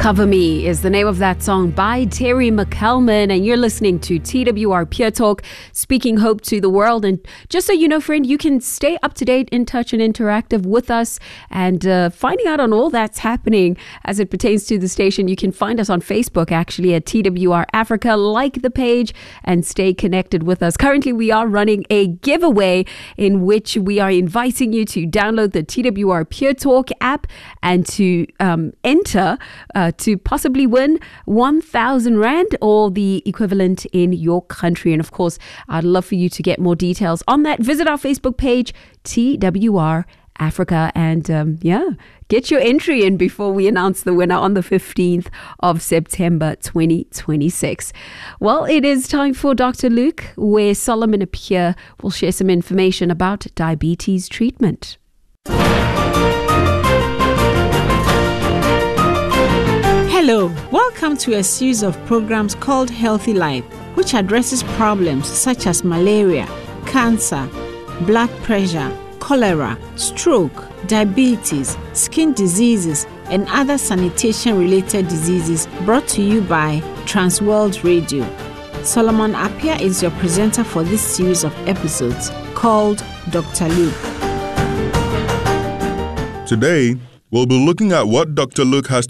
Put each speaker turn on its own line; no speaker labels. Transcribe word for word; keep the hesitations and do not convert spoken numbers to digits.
Cover Me is the name of that song by Terry McKelman, and you're listening to T W R Pure Talk, speaking hope to the world. And just so you know, friend, you can stay up to date, in touch and interactive with us, and uh, finding out on all that's happening as it pertains to the station. You can find us on Facebook, actually, at T W R Africa. Like the page and stay connected with us. Currently, we are running a giveaway in which we are inviting you to download the T W R Pure Talk app and to um, enter uh, to possibly win one thousand rand or the equivalent in your country. And of course, I'd love for you to get more details on that. Visit our Facebook page, T W R Africa, and um, yeah, get your entry in before we announce the winner on the fifteenth of September twenty twenty-six. Well, it is time for Doctor Luke, where Solomon Appiah will share some information about diabetes treatment.
Hello, welcome to a series of programs called Healthy Life, which addresses problems such as malaria, cancer, blood pressure, cholera, stroke, diabetes, skin diseases, and other sanitation-related diseases, brought to you by Transworld Radio. Solomon Appiah is your presenter for this series of episodes called Doctor Luke.
Today, we'll be looking at what Doctor Luke has